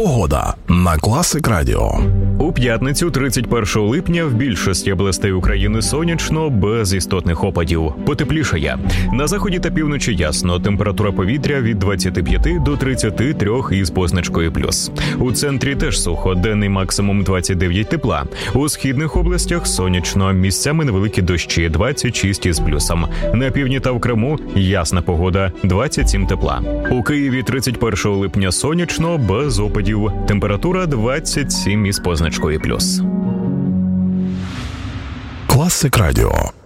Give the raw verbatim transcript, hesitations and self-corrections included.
Погода на Класик Радіо. У п'ятницю, тридцять першого липня, в більшості областей України сонячно, без істотних опадів. Потеплішає. На заході та півночі ясно. Температура повітря від двадцяти п'яти до тридцяти трьох із позначкою плюс. У центрі теж сухо, денний максимум двадцять дев'ять тепла. У східних областях сонячно, місцями невеликі дощі, двадцять шість із плюсом. На півдні та в Криму ясна погода, двадцять сім тепла. У Києві тридцять першого липня сонячно, без опадів. Температура двадцять сім із позначкою плюс. Класик Радіо.